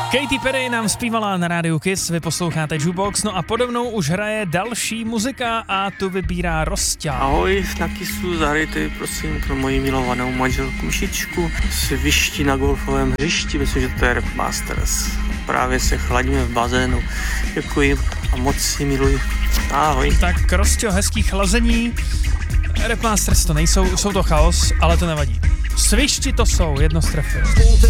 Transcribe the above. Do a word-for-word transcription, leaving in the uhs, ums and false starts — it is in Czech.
Katy Perry nám zpívala na rádiu Kiss, vy posloucháte Jukebox, no a podobnou už hraje další muzika a tu vybírá Rosťa. Ahoj, na Kissu zahrajte prosím pro moji milovanou manželku Šičku svišti na golfovém hřišti, myslím, že to je Rap Masters. Právě se chladíme v bazénu. Děkuji a moc si miluji. Ahoj. Tak Rosťo, hezký chlazení. Rap Masters to nejsou, jsou to chaos, ale to nevadí. Svišti to jsou, jedno z trefil.